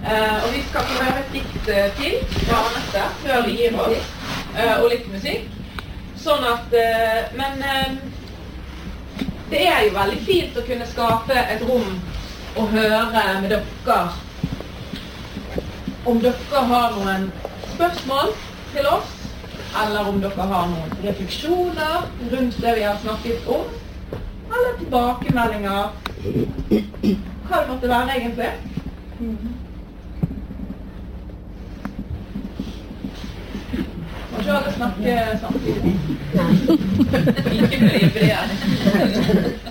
Og vi skal få høre et dikt til fra Anette, før vi gir oss, og litt musikk. Sånn at, men det er jo veldig fint å kunne skape et rom og høre med dere. Om dere har noen spørsmål til oss, eller om dere har noen refleksjoner rundt det vi har snakket om, eller tilbakemeldinger, hva det måtte være egentlig. Må ikke alle snakke samtidig. Ikke mye bredere.